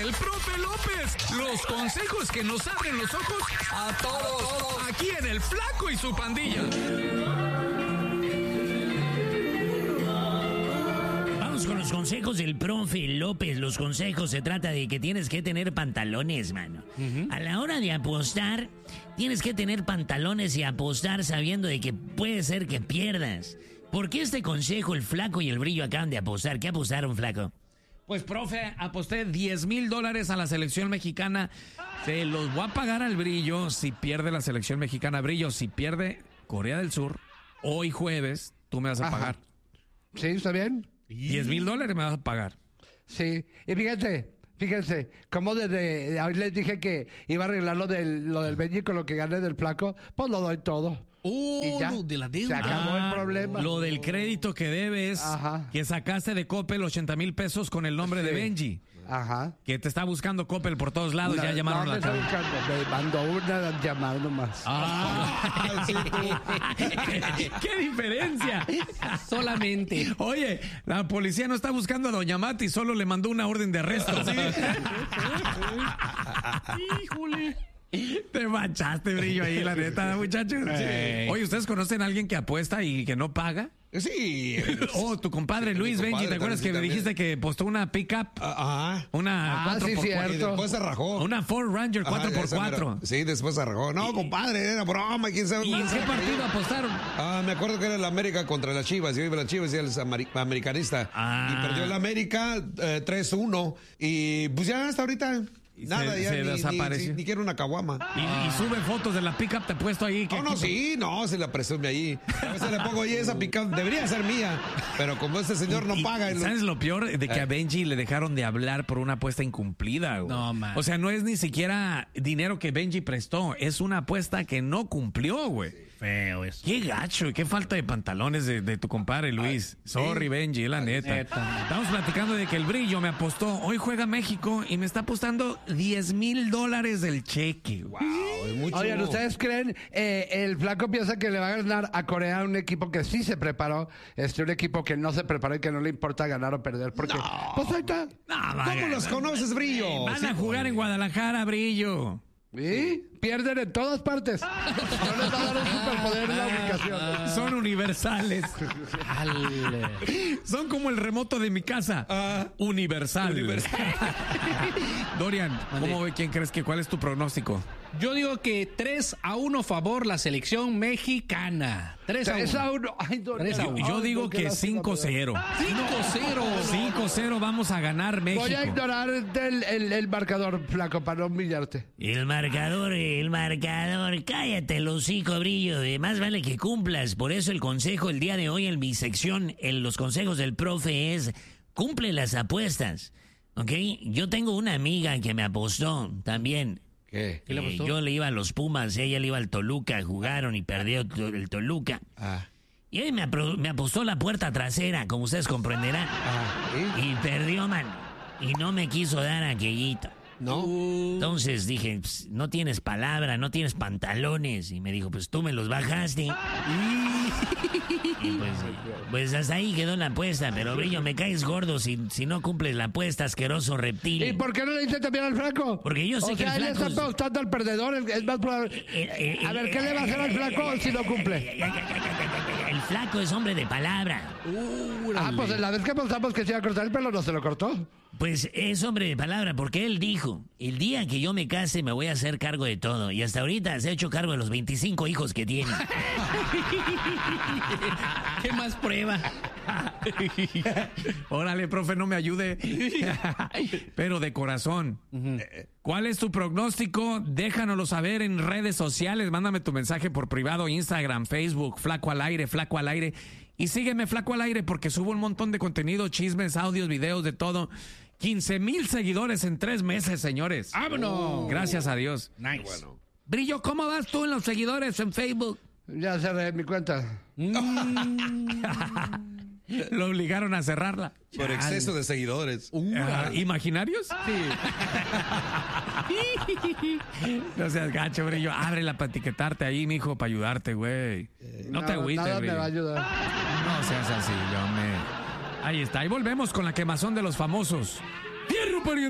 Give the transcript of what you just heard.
el profe López. Los consejos que nos abren los ojos a todos. Aquí en El Flaco y su pandilla. Vamos con los consejos del profe López. Los consejos se trata de que tienes que tener pantalones, mano. A la hora de apostar, tienes que tener pantalones y apostar sabiendo de que puede ser que pierdas. ¿Por qué este consejo el Flaco y el Brillo acaban de apostar? ¿Qué apostaron, Flaco? Pues, profe, aposté $10,000 a la selección mexicana. Se los voy a pagar al Brillo si pierde la selección mexicana. Brillo, si pierde Corea del Sur, hoy jueves, tú me vas a pagar. Sí, ¿está bien? $10,000 me vas a pagar. Sí. Y fíjense, como desde hoy les dije que iba a arreglar lo del Benji con lo que gané del Flaco, pues lo doy todo. Y ya, de la se deuda. acabó el problema. Lo del crédito que debes, que sacaste de Coppel $80,000 con el nombre de Benji. Ajá. Que te está buscando Coppel por todos lados, ya llamaron a la me mandó una llamada nomás. ¿Qué diferencia? Solamente. Oye, la policía no está buscando a Doña Mati, solo le mandó una orden de arresto. Híjole. Te manchaste, Brillo, ahí, la neta, muchachos. Sí. Oye, ¿ustedes conocen a alguien que apuesta y que no paga? Sí. Oh, tu compadre Luis Benji, ¿te acuerdas que me dijiste que postó una pickup? Una 4x4. Sí, cierto. Y después se rajó. Una Ford Ranger 4x4. Sí, después se rajó. No, compadre, era broma, quién sabe. ¿Y en qué partido apostaron? Me acuerdo que era el América contra las Chivas. Yo iba a las Chivas y él es americanista. Y perdió el América 3-1. Y pues ya hasta ahorita... Nada, ya se desapareció. Ni quiero una caguama. Y sube fotos de la pickup, te he puesto ahí. Se la presume ahí. A veces le pongo ahí esa pickup, debería ser mía. Pero como este señor no paga. ¿Sabes lo peor? De que a Benji le dejaron de hablar por una apuesta incumplida, güey. No, man. O sea, no es ni siquiera dinero que Benji prestó, es una apuesta que no cumplió, güey. Feo eso. Qué gacho y qué falta de pantalones de tu compadre Luis. Sorry, Benji, la neta. Estamos platicando de que el Brillo me apostó. Hoy juega México y me está apostando $10,000 del cheque. Wow, es mucho. Oigan, ¿ustedes creen? El Flaco piensa que le va a ganar a Corea un equipo que sí se preparó, un equipo que no se preparó y que no le importa ganar o perder, porque pues ahí está. ¿Cómo los conoces, Brillo? Van a jugar en Guadalajara, Brillo. ¿Sí? Pierden en todas partes. No les va a dar un superpoder en la ubicación. Son universales. Son como el remoto de mi casa. Universal. Dorian, ¿quién crees cuál es tu pronóstico? Yo digo que 3-1 favor la selección mexicana. 3-1. Ay, Dorian. 3-1. Yo digo que 5-0. 5-0 vamos a ganar México. Voy a ignorar el marcador, Flaco, para no humillarte. El marcador, cállate el hocico, Brillo, más vale que cumplas, por eso el consejo el día de hoy en mi sección, en los consejos del profe es, cumple las apuestas, ¿ok? Yo tengo una amiga que me apostó también. ¿Qué? ¿Qué le apostó? Yo le iba a los Pumas, ella le iba al Toluca, jugaron y perdió el Toluca. Y él me apostó la puerta trasera, como ustedes comprenderán. Y perdió, man, y no me quiso dar aquellito. ¿No? Entonces dije, no tienes palabra, no tienes pantalones. Y me dijo, pues tú me los bajaste. Y pues hasta ahí quedó la apuesta. Pero Brillo, me caes gordo si no cumples la apuesta, asqueroso reptil. ¿Y por qué no le dice también al Flaco? Porque yo sé que el él Flaco... está apostando al perdedor, es más probable. A ver, ¿qué le va a hacer al Flaco si no cumple? El Flaco es hombre de palabra. Pues la vez que apostamos que se iba a cortar el pelo, ¿no se lo cortó? Pues es hombre de palabra, porque él dijo, el día que yo me case me voy a hacer cargo de todo. Y hasta ahorita se ha hecho cargo de los 25 hijos que tiene. ¿Qué más prueba? Órale, profe, no me ayude. Pero de corazón. ¿Cuál es tu pronóstico? Déjanoslo saber en redes sociales. Mándame tu mensaje por privado, Instagram, Facebook, Flaco al Aire, Flaco al Aire. Y sígueme, Flaco al Aire, porque subo un montón de contenido, chismes, audios, videos, de todo. 15,000 seguidores en 3 meses, señores. ¡Vámonos! Gracias a Dios. Nice. Bueno. Brillo, ¿cómo vas tú en los seguidores en Facebook? Ya cerré mi cuenta. Lo obligaron a cerrarla. Por exceso de seguidores. ¿Imaginarios? Sí. No seas gacho, Brillo. Ábrela para etiquetarte ahí, mijo, para ayudarte, güey. No te agüites, Nada Brillo. me va a ayudar. No seas así, hombre. Ahí está. Y volvemos con la quemazón de los famosos. ¡Fierro, pariente!